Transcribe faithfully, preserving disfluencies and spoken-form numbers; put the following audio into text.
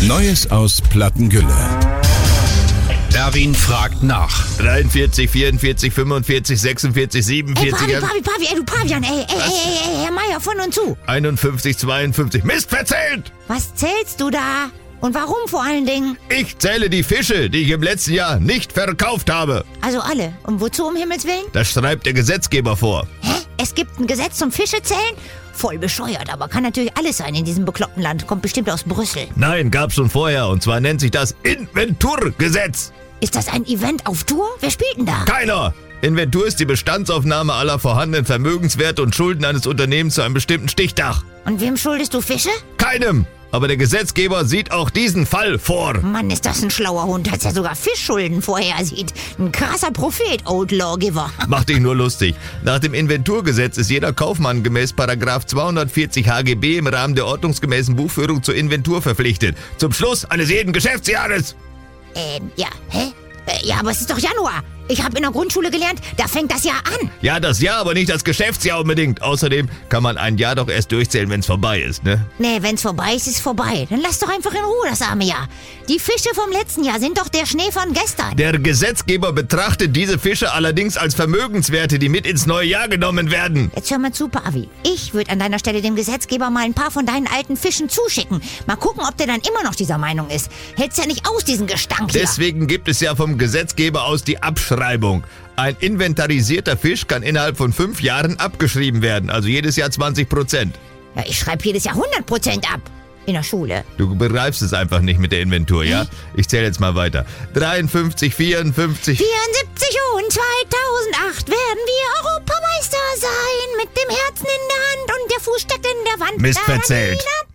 Neues aus Plattengülle. Erwin fragt nach. dreiundvierzig, vierundvierzig, fünfundvierzig, sechsundvierzig, Ey, siebenundvierzig, Pavi, Pavi, Pavi, ey, du Pavian, ey, ey, ey, ey, ey, Herr Meier, von und zu. einundfünfzig, zweiundfünfzig. Mist, verzählt! Was zählst du da? Und warum vor allen Dingen? Ich zähle die Fische, die ich im letzten Jahr nicht verkauft habe. Also alle. Und wozu, um Himmels Willen? Das schreibt der Gesetzgeber vor. Hä? Es gibt ein Gesetz zum Fischezählen? Voll bescheuert, aber kann natürlich alles sein in diesem bekloppten Land. Kommt bestimmt aus Brüssel. Nein, gab's schon vorher. Und zwar nennt sich das Inventurgesetz. Ist das ein Event auf Tour? Wer spielt denn da? Keiner! Inventur ist die Bestandsaufnahme aller vorhandenen Vermögenswerte und Schulden eines Unternehmens zu einem bestimmten Stichtag. Und wem schuldest du Fische? Keinem! Aber der Gesetzgeber sieht auch diesen Fall vor. Mann, ist das ein schlauer Hund, als er sogar Fischschulden vorhersieht. Ein krasser Prophet, Old Lawgiver. Mach dich nur lustig. Nach dem Inventurgesetz ist jeder Kaufmann gemäß Paragraph zweihundertvierzig H G B im Rahmen der ordnungsgemäßen Buchführung zur Inventur verpflichtet. Zum Schluss eines jeden Geschäftsjahres. Ähm, ja, hä? Äh, ja, aber es ist doch Januar. Ich habe in der Grundschule gelernt, da fängt das Jahr an. Ja, das Jahr, aber nicht das Geschäftsjahr unbedingt. Außerdem kann man ein Jahr doch erst durchzählen, wenn es vorbei ist, ne? Nee, wenn's vorbei ist, ist vorbei. Dann lass doch einfach in Ruhe das arme Jahr. Die Fische vom letzten Jahr sind doch der Schnee von gestern. Der Gesetzgeber betrachtet diese Fische allerdings als Vermögenswerte, die mit ins neue Jahr genommen werden. Jetzt hör mal zu, Pavi. Ich würde an deiner Stelle dem Gesetzgeber mal ein paar von deinen alten Fischen zuschicken. Mal gucken, ob der dann immer noch dieser Meinung ist. Hält's ja nicht aus, diesen Gestank hier. Deswegen gibt es ja vom Gesetzgeber aus die Abschreibung. Ein inventarisierter Fisch kann innerhalb von fünf Jahren abgeschrieben werden, also jedes Jahr zwanzig Prozent. Ja, ich schreibe jedes Jahr hundert Prozent ab. In der Schule. Du begreifst es einfach nicht mit der Inventur, ja? Ich zähle jetzt mal weiter. dreiundfünfzig, vierundfünfzig... vierundsiebzig und zweitausendacht werden wir Europameister sein. Mit dem Herzen in der Hand und der Fußstadt in der Wand. Mist verzählt. Darina,